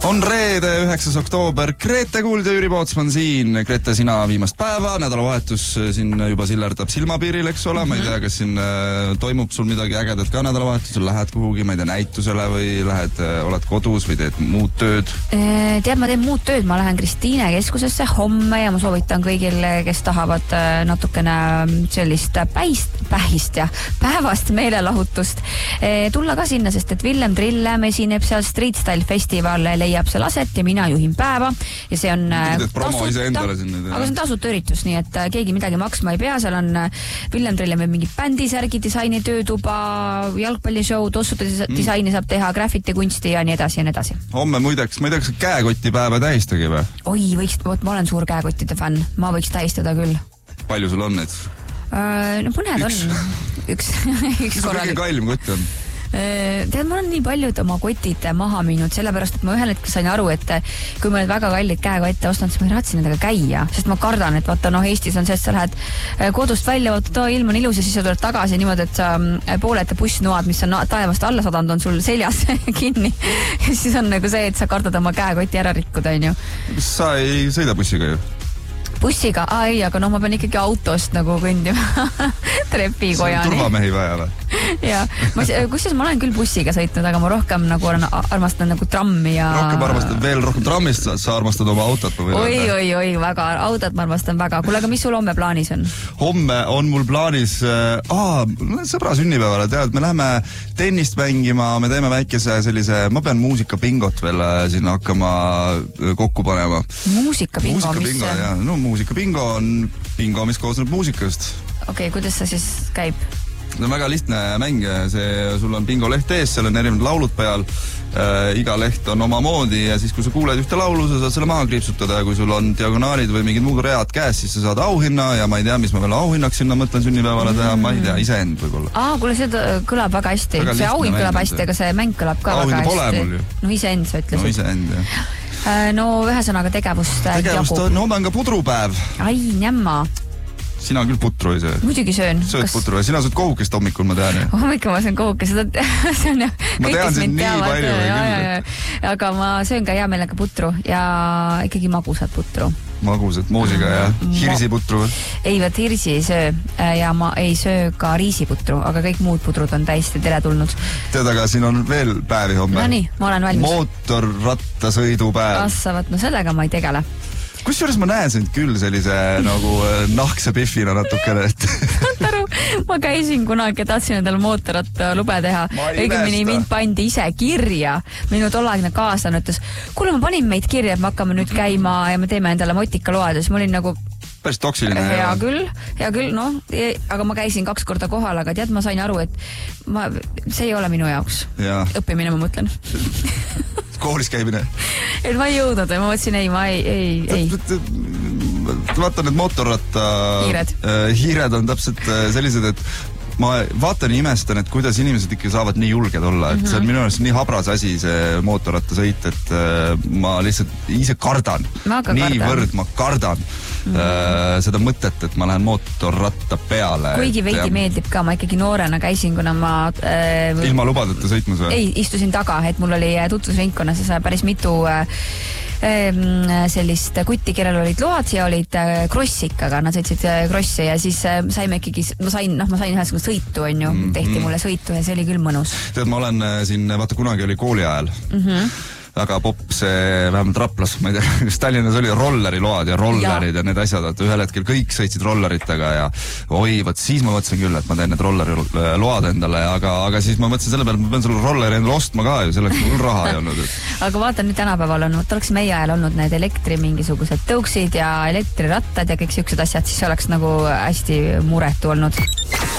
On reede, 9. oktoober. Grete Kuld ja Jüri Pootsman siin. Grete, sina viimast päeva. Nädalavahetus siin juba sillerdab silmapiiril, eks ole. Ma ei tea, kas siin toimub sul midagi ägedat ka nädalavahetusel. Lähed kuhugi, ma ei tea, näitusele või lähed, oled kodus või teed muud tööd? Tead, ma teen muud tööd. Ma lähen Kristiine keskusesse homme ja ma soovitan kõigil, kes tahavad natukene sellist päevast meelelahutust tulla ka sinna, sest et Villem Trillem esineb seal Street Style Festival leiab seal aset ja mina juhin päeva ja see on tasuta, aga see on tasuta üritus, nii et keegi midagi maksma ei pea, seal on Villem Trillem mingi bändisärgi disaini töötuba, jalgpallishow, tossude disaini saab teha, graffiti kunsti ja nii edasi ja nii edasi. Homme muideks, ma ei tea, kas käekotipäeva tähistagi või? Oi, võiks, ma olen suur käekottide fänn, ma võiks tähistada küll. Palju sul on neid? No mõned on. Üks korral. Kõige kallim kott on? Tead, ma olen nii paljud oma kotid maha müünud, sellepärast, et ma ühel hetkel sain aru, et kui ma need väga kallid käekotte ostan, siis ma ei raatsi nendega käia, sest ma kardan, et vaata, Eestis on see, et sa lähed kodust välja, vaata, ilm on ilus ja siis sa tuled tagasi niimoodi, et sa pooled bussnoad, mis on taevast alla sadanud, on sul seljas kinni ja siis on nagu see, et sa kardad oma käekoti ära rikkuda, on ju. Sa ei sõida bussiga ju? Bussiga? Ei, aga ma pean ikkagi autost nagu kõndima trepikojani. See on turvamehi vaja või? Ja, kusjuures ma olen küll bussiga sõitnud, aga ma rohkem nagu armastan nagu trammi ja... Veel rohkem trammist sa armastad oma autot? Oi, väga, autot ma armastan väga. Kuule, aga mis sul homme plaanis on? Homme on mul plaanis sõbra sünnipäevale, tead, me läheme tennist mängima, me teeme väikese sellise, ma pean muusikapingot veel sinna hakkama kokku panema. Muusikapingo, mis see? Muusikapingo on bingo, mis koosneb muusikast. Okei, kuidas see siis käib? See on väga lihtne mäng, sul on bingo leht ees, seal on erinevad laulud peal, iga leht on oma moodi ja siis kui sa kuuled ühte laulu, sa saad selle maha kriipsutada ja kui sul on diagonaalid või mingid muud read käes, siis sa saad auhinna ja ma ei tea, mis ma veel auhinnaks sinna mõtlen sünnipäevale teha, ma ei tea, iseend võib-olla. Kuule, see kõlab väga hästi, see auhind kõlab hästi, aga see mäng kõlab ka väga hästi. Auhinda pole mul ju. No iseend, sa ütlesid. No iseend, jah. No ühesõnaga tegevust jagub. No homme on ka pudrupäev. Ai, njämma. Sina küll putru ei söö. Muidugi söön. Sööd putru ja sina sööd kohukest hommikul, ma tean. Hommikul ma söön kohukest, see on ma tean sind nii palju. Aga ma söön ka hea meelega putru ja ikkagi magusat putru. Magusat, moosiga ja hirsiputru või? Ei, võt hirsi ei söö ja ma ei söö ka riisiputru, aga kõik muud pudrud on täiesti teretulnud. Tead, aga siin on veel päevi homme. No nii, ma olen valmis. Mootorrattasõidupäev. Assavat, no sellega ma ei tegele. Kusjuures ma näen sind küll sellise nagu nahkse pihvina natukene, et... Taru, ma käisin kunagi ja tahtsin endale mootorratta lube teha. Õigemini mind pandi ise kirja. Minu tollaegne kaaslane ütles, kuule, ma panin meid kirja, et me hakkame nüüd käima ja me teeme endale motikaload ja siis ma olin nagu... Päris toksiline. Hea küll, no, aga ma käisin 2 korda kohal, aga tead, ma sain aru, et see ei ole minu jaoks. Õppimine, ma mõtlen. Koolis käimine? Et ma ei jõudnud ja ma mõtlesin, ei. Vaata, need mootorratta... Hiired on täpselt sellised, et ma vaatan ja imestan, et kuidas inimesed ikka saavad nii julged olla, et see on minu arust nii habras asi, see mootorratta sõit, et ma lihtsalt ise kardan. Niivõrd ma kardan seda mõtet, et ma lähen mootorratta peale. Kuigi veidi meeldib ka, ma ikkagi noorena käisin, kuna ma... Ilma lubadeta sõitmas või? Ei, istusin taga, et mul oli tutvusringkonnas päris mitu sellist kutti, kellel olid load ja olid krossikaga, nad sõitsid krossi ja siis saime ikkagi, ma sain ühesõnaga sõitu, on ju, tehti mulle sõitu ja see oli küll mõnus. Tead, ma olen siin, vaata kunagi oli kooli ajal väga popp see, vähemalt Raplas, ma ei tea, kas Tallinnas oli rolleriload ja rollerid ja need asjad, et ühel hetkel kõik sõitsid rolleritega ja oi, võt siis ma mõtlesin küll, et ma teen need rolleriload endale, aga siis ma mõtlesin selle peale, et ma pean selle rolleri endale ostma ka ju, selleks mul raha ei olnud. Aga vaata nüüd tänapäeval on, oleks meie ajal olnud need elektri mingisugused tõuksid ja elektrirattad ja kõik siuksed asjad, siis oleks nagu hästi muretu olnud.